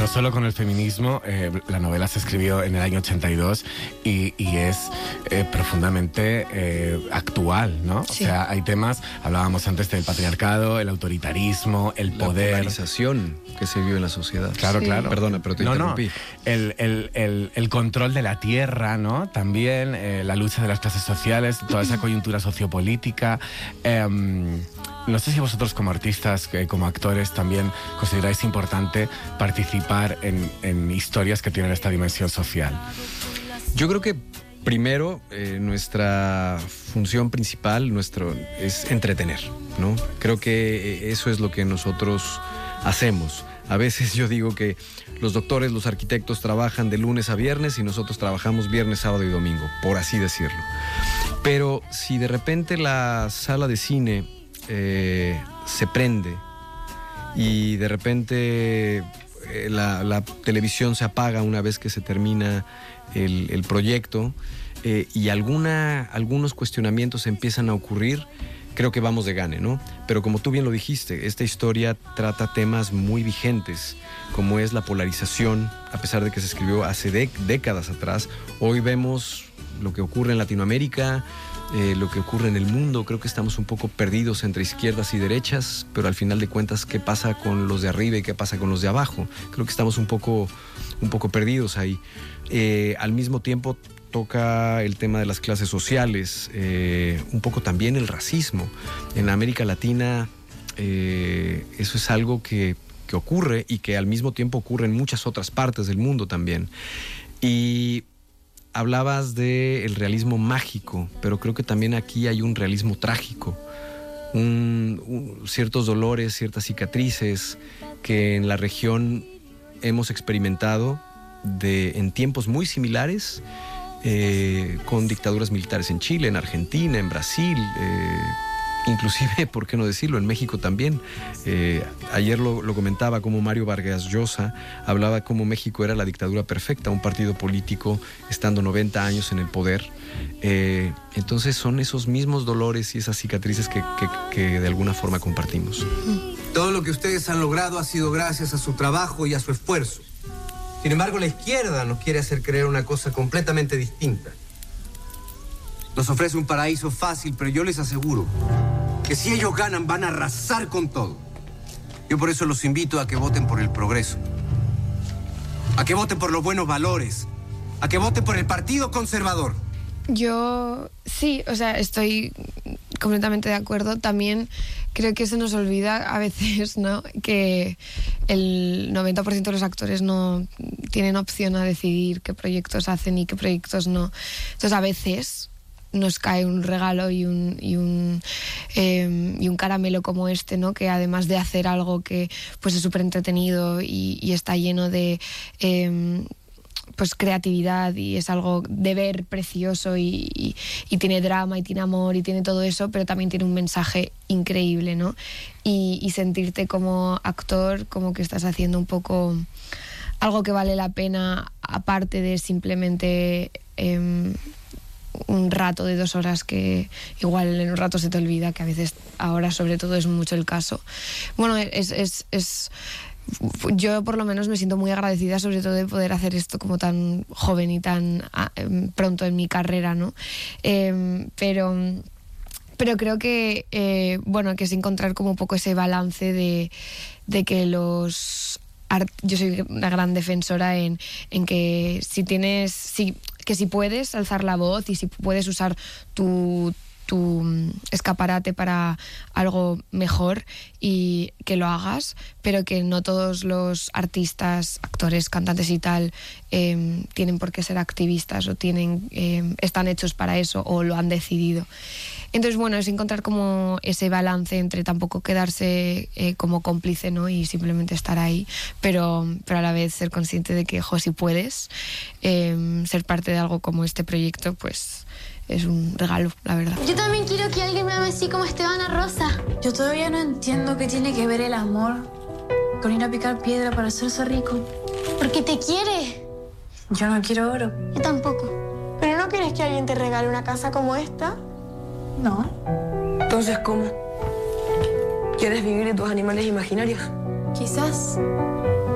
solo con el feminismo, la novela se escribió en el año 82 y es profundamente actual, ¿no? Sí. O sea, hay temas, hablábamos antes del patriarcado, el autoritarismo, el poder. La polarización que se vive en la sociedad. Claro, Sí. claro. Perdona, pero te interrumpí. El control de la tierra, ¿no? También la lucha de las clases sociales, toda esa coyuntura sociopolítica. No sé si vosotros como artistas, como actores, también consideráis importante participar en historias que tienen esta dimensión social. Yo creo que primero nuestra función principal es entretener, ¿no? Creo que eso es lo que nosotros hacemos. A veces yo digo que los doctores, los arquitectos trabajan de lunes a viernes y nosotros trabajamos viernes, sábado y domingo, por así decirlo. Pero si de repente la sala de cine se prende y de repente la televisión se apaga una vez que se termina el proyecto y algunos cuestionamientos empiezan a ocurrir, creo que vamos de gane, ¿no? Pero como tú bien lo dijiste, esta historia trata temas muy vigentes, como es la polarización, a pesar de que se escribió hace décadas atrás. Hoy vemos lo que ocurre en Latinoamérica, lo que ocurre en el mundo. Creo que estamos un poco perdidos entre izquierdas y derechas, pero al final de cuentas, ¿qué pasa con los de arriba y qué pasa con los de abajo? Creo que estamos un poco perdidos ahí. Al mismo tiempo toca el tema de las clases sociales, un poco también el racismo. En América Latina eso es algo que ocurre y que al mismo tiempo ocurre en muchas otras partes del mundo también. Y hablabas del realismo mágico, pero creo que también aquí hay un realismo trágico, ciertos dolores, ciertas cicatrices que en la región hemos experimentado en tiempos muy similares, con dictaduras militares en Chile, en Argentina, en Brasil, inclusive, ¿por qué no decirlo?, en México también. Ayer lo comentaba, como Mario Vargas Llosa hablaba como México era la dictadura perfecta, un partido político estando 90 años en el poder. Entonces son esos mismos dolores y esas cicatrices que de alguna forma compartimos. Todo lo que ustedes han logrado ha sido gracias a su trabajo y a su esfuerzo. Sin embargo, la izquierda nos quiere hacer creer una cosa completamente distinta. Nos ofrece un paraíso fácil, pero yo les aseguro que si ellos ganan, van a arrasar con todo. Yo por eso los invito a que voten por el progreso, a que voten por los buenos valores, a que voten por el Partido Conservador. Yo sí, o sea, estoy completamente de acuerdo. También creo que se nos olvida a veces, ¿no?, que el 90% de los actores no tienen opción a decidir qué proyectos hacen y qué proyectos no. Entonces a veces nos cae un regalo y un caramelo como este, ¿no?, que además de hacer algo que pues es súper entretenido y está lleno de pues creatividad y es algo de ver precioso y tiene drama y tiene amor y tiene todo eso, pero también tiene un mensaje increíble, ¿no? Y sentirte como actor como que estás haciendo un poco algo que vale la pena, aparte de simplemente un rato de 2 horas que igual en un rato se te olvida, que a veces ahora sobre todo es mucho el caso. Bueno, yo por lo menos me siento muy agradecida, sobre todo de poder hacer esto como tan joven y tan pronto en mi carrera, ¿no? Pero creo que bueno, que es encontrar como un poco ese balance de que yo soy una gran defensora en que si puedes alzar la voz y si puedes usar tu escaparate para algo mejor, y que lo hagas, pero que no todos los artistas, actores, cantantes y tal tienen por qué ser activistas o están hechos para eso o lo han decidido. Entonces, bueno, es encontrar como ese balance entre tampoco quedarse como cómplice, ¿no?, y simplemente estar ahí, pero a la vez ser consciente de que, si puedes ser parte de algo como este proyecto, pues es un regalo, la verdad. Yo también quiero que alguien me ame así como Esteban Rosa. Yo todavía no entiendo qué tiene que ver el amor con ir a picar piedra para hacerse rico. Porque te quiere. Yo no quiero oro. Yo tampoco. ¿Pero no quieres que alguien te regale una casa como esta? No. Entonces, ¿cómo? ¿Quieres vivir de tus animales imaginarios? Quizás.